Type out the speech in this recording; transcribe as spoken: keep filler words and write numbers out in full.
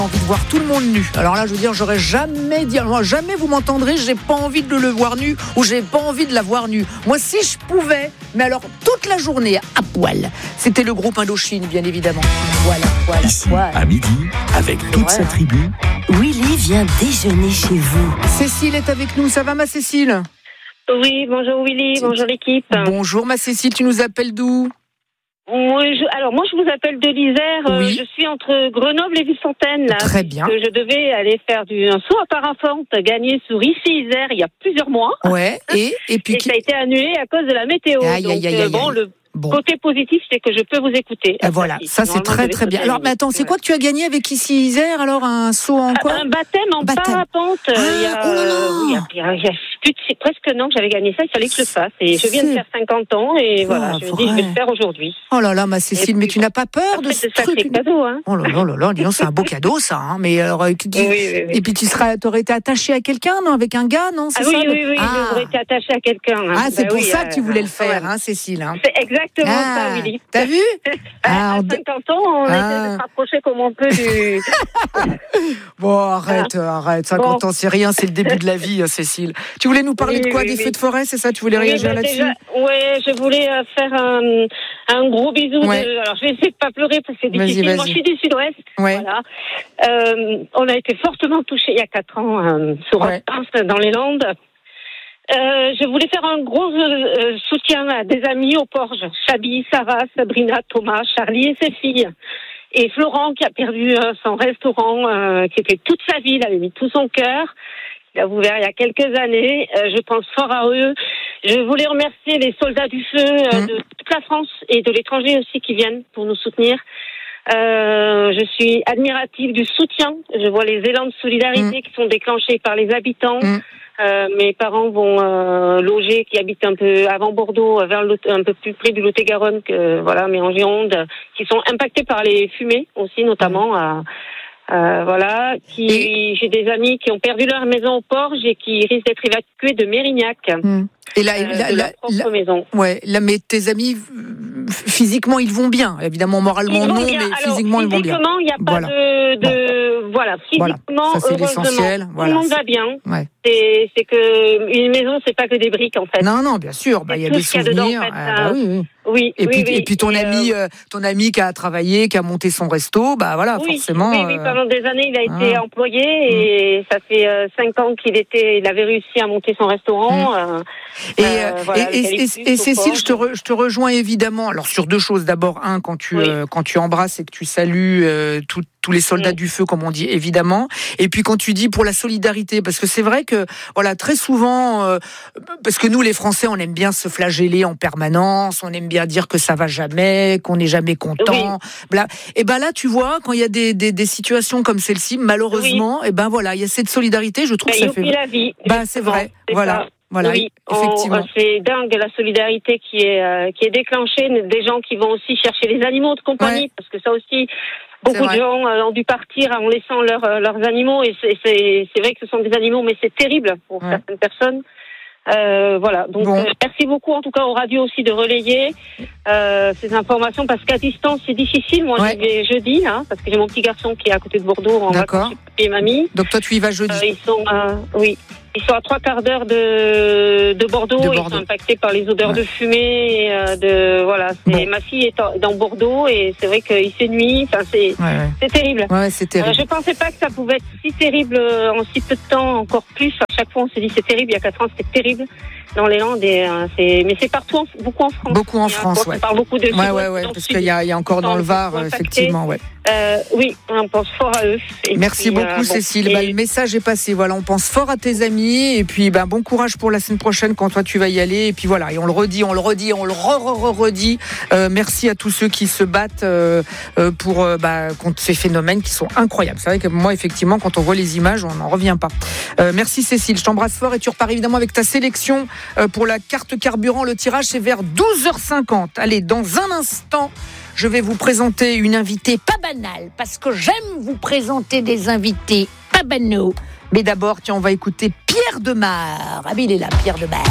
Envie de voir tout le monde nu. Alors là, je veux dire, j'aurais jamais dit, moi, jamais vous m'entendrez, j'ai pas envie de le voir nu ou j'ai pas envie de la voir nue. Moi, si je pouvais, mais alors toute la journée à poil. C'était le groupe Indochine, bien évidemment. Voilà, voilà. Ici, voilà. à midi, avec toute voilà. sa tribu. Willy vient déjeuner chez vous. Cécile est avec nous. Ça va, ma Cécile ? Oui, bonjour Willy, C'est... bonjour l'équipe. Bonjour, ma Cécile. Tu nous appelles d'où ? Oui, je, alors moi je vous appelle de l'Isère, Oui. euh, je suis entre Grenoble et Ville-Fontaine là. Très bien. Que je devais aller faire du, un saut à parapente gagné sur Issy-Isère il y a plusieurs mois. Ouais, et, et puis... Et ça a été annulé à cause de la météo. Aïe, Donc aïe, aïe, euh, aïe, bon, aïe. le Bon. côté positif c'est que je peux vous écouter. Et voilà, ça c'est très très bien. Alors, mais attends, c'est quoi que tu as gagné avec Ici Isère alors, un saut en quoi ? Un baptême en Baptême. parapente. Ah, il y a, oh là là. il y a, il y a, il y a plus de, c'est presque un an que j'avais gagné ça, il fallait que je le fasse. Et je viens de C'est faire cinquante ans et voilà, je me dis je vais vrai. le faire aujourd'hui. Oh là là, ma Cécile, Et mais puis, tu n'as pas peur Après, de ce c'est sacré truc ? cadeau, hein. Oh là là là là, dis donc, c'est un beau cadeau ça. Hein. Mais alors, tu- Oui, oui, oui. et puis tu seras, t'aurais été attachée à quelqu'un, non ? Avec un gars, non ? C'est Ah oui, ça, le- oui, oui, Ah, j'aurais été attachée à quelqu'un. Hein. Ah, c'est Bah pour oui, ça euh, que tu voulais le ouais. faire, hein, Cécile. Hein. C'est exactement Ah, ça, Willy. t'as vu ? À, Ah, à on- cinquante ans, on Ah. essaie de se rapprocher comme on peut du... Bon, arrête, arrête. cinquante Bon. ans, c'est rien, c'est le début de la vie, hein, Cécile. Tu voulais nous parler Oui, de quoi ? oui, Des oui. feux de forêt, c'est ça ? Tu voulais Oui, réagir bah, là-dessus ? déjà, ouais, je voulais euh, faire un, un gros bisou. Ouais. De, alors, je vais essayer de pas pleurer parce que c'est Vas-y, difficile. vas-y. Moi, je suis du Sud-Ouest. Ouais. Voilà. Euh, on a été fortement touchés il y a quatre ans euh, sur Ouais. Orpins, dans les Landes. Euh, je voulais faire un gros euh, soutien à des amis au Porge. Chabi, Sarah, Sabrina, Thomas, Charlie et ses filles. Et Florent qui a perdu euh, son restaurant, euh, qui était toute sa vie, il avait mis tout son cœur. Il a ouvert il y a quelques années. Euh, je pense fort à eux. Je voulais remercier les soldats du feu euh, Mmh. de toute la France et de l'étranger aussi qui viennent pour nous soutenir. Euh, je suis admirative du soutien. Je vois les élans de solidarité Mmh. qui sont déclenchés par les habitants. Mmh. Euh, mes parents vont euh, loger, qui habitent un peu avant Bordeaux, vers le, un peu plus près du Lot-et-Garonne, que voilà, mais en Gironde, qui sont impactés par les fumées aussi, notamment. À, euh, voilà, qui Et- j'ai des amis qui ont perdu leur maison au Porge et qui risquent d'être évacués de Mérignac, Hum. Et là, euh, là, de là, leur propre là- maison. ouais, là, mais tes amis, euh, physiquement, ils vont bien. Évidemment, moralement, Ils vont non, bien. mais Alors, physiquement, ils vont bien. Physiquement, il n'y a pas Voilà. de, de voilà. Voilà. Physiquement, Ça, c'est heureusement, l'essentiel. tout Voilà. le monde va bien. Ouais. C'est, c'est que une maison, c'est pas que des briques en fait. Non, non, bien sûr. Bah, il y a tout des ce qu'il y a dedans, souvenirs. en fait, Ah, bah hein. oui, oui. Oui. Et oui, puis, oui. et puis ton Et, ami, euh, euh, ton ami qui a travaillé, qui a monté son resto, bah voilà, oui, forcément. Oui, oui, euh, pendant des années, il a été ah. employé et ça fait euh, cinq ans qu'il était, il avait réussi à monter son restaurant. euh, Et, euh, euh, voilà, et, et- avec et- Alexis et Cécile, Sopor. je te, re- je te rejoins évidemment. Alors sur deux choses. D'abord, un, quand tu Oui. euh, quand tu embrasses et que tu salues euh, tout- tous les soldats Mm. du feu, comme on dit, évidemment. Et puis quand tu dis pour la solidarité, parce que c'est vrai que voilà, très souvent, euh, parce que nous les Français, on aime bien se flageller en permanence, on aime bien dire que ça va jamais, qu'on n'est jamais content. Bla. Et ben là, tu vois, quand il y a des, des, des situations comme celle-ci, malheureusement, et ben voilà, il y a cette solidarité. Je trouve Ben, que ça youpi fait. la vie. Bah c'est vrai, C'est voilà. ça. Voilà, oui, on- effectivement. c'est dingue la solidarité qui est euh, qui est déclenchée, des gens qui vont aussi chercher les animaux de compagnie, Ouais. parce que ça aussi, beaucoup C'est de vrai. gens euh, ont dû partir en laissant leurs euh, leurs animaux, et c'est c'est c'est vrai que ce sont des animaux, mais c'est terrible pour Ouais. certaines personnes. Euh, voilà, donc Bon. euh, merci beaucoup en tout cas aux radios aussi de relayer euh, ces informations, parce qu'à distance c'est difficile. Moi Ouais. j'y vais jeudi, hein, parce que j'ai mon petit garçon qui est à côté de Bordeaux en D'accord. vacances chez papi et mamie. Donc toi, tu y vas jeudi. Euh, ils sont, euh, oui, ils sont à trois quarts d'heure de, de Bordeaux. De Ils Bordeaux. sont impactés par les odeurs Ouais. de fumée. Et, euh, de voilà. C'est, Bon. ma fille est en- dans Bordeaux et c'est vrai qu'il fait nuit. Enfin, c'est, Ouais, ouais. c'est terrible. Ouais, c'est Euh, terrible. je pensais pas que ça pouvait être si terrible euh, en si peu de temps, encore plus. À chaque fois, on se dit c'est terrible. Il y a quatre ans, c'était terrible dans les Landes. Et, euh, c'est, mais c'est partout, en- beaucoup en France. Beaucoup en Et, euh, France, on ouais. parle beaucoup de Ouais, Sud-Ouest, ouais, ouais, dans le parce Sud. qu'il y a, il y a encore dans le Var, Impacté. effectivement, ouais. Euh, oui, on pense fort à eux. Et Merci puis, beaucoup, euh, bon, Cécile. et- Bah, le message est passé. Voilà, on pense fort à tes amis. Et puis, bah, bon courage pour la semaine prochaine quand toi tu vas y aller. Et puis voilà, et on le redit, on le redit, on le re-re-re-redit. Euh, merci à tous ceux qui se battent euh, euh, pour euh, bah, contre ces phénomènes qui sont incroyables. C'est vrai que moi, effectivement, quand on voit les images, on n'en revient pas. Euh, merci, Cécile. Je t'embrasse fort et tu repars évidemment avec ta sélection euh, pour la carte carburant. Le tirage, c'est vers douze heures cinquante. Allez, dans un instant, je vais vous présenter une invitée pas banale, parce que j'aime vous présenter des invités pas banaux. Mais d'abord, tiens, on va écouter Pierre Demar. Ah, mais il est là, Pierre Demar.